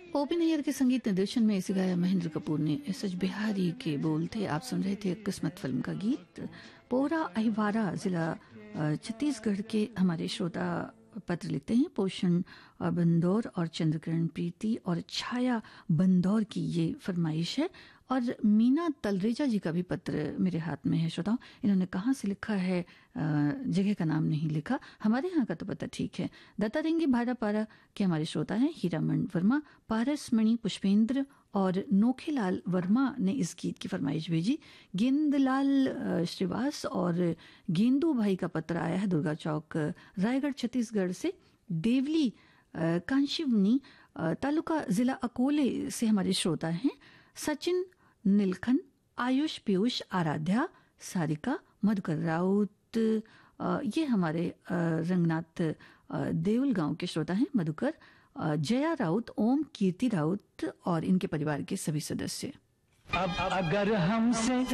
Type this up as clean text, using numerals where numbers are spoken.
OP Nayyar के संगीत निर्देशन में इसे गाया महेंद्र कपूर ने। एस.एच. बिहारी के बोल थे। आप सुन रहे थे किस्मत फिल्म का गीत। पोरा अहिवारा जिला छत्तीसगढ़ के हमारे श्रोता पत्र लिखते हैं। पोषण बंदौर और चंद्रकिरण प्रीति और छाया बंदौर की ये फरमाइश है। और मीना तलरेजा जी का भी पत्र मेरे हाथ में है श्रोताओं। इन्होंने कहाँ से लिखा है, जगह का नाम नहीं लिखा। हमारे यहाँ का तो पता ठीक है। दत्तारेंगी भाड़ापारा के हमारे श्रोता हैं हीरामण वर्मा, पारसमणि पुष्पेंद्र और नोखेलाल वर्मा ने इस गीत की फरमाइश भेजी। गेंदलाल श्रीवास और गेंदू भाई का पत्र आया है दुर्गा चौक रायगढ़ छत्तीसगढ़ से। देवली कांशीवनी तालुका जिला अकोले से हमारे श्रोता हैं सचिन नीलखन, आयुष पीयूष, आराध्या, सारिका, मधुकर राउत। ये हमारे रंगनाथ देउल गांव के श्रोता हैं मधुकर, जया राउत, ओम, कीर्ति राउत और इनके परिवार के सभी सदस्य। अब अगर हमसे